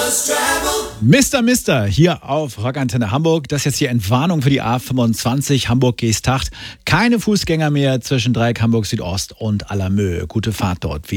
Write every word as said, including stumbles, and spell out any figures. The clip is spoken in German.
Mister Mister hier auf Rockantenne Hamburg. Das ist jetzt die Entwarnung für die A fünfundzwanzig Hamburg-Geesthacht. Keine Fußgänger mehr zwischen Dreieck Hamburg Südost und Allermöhe. Gute Fahrt dort.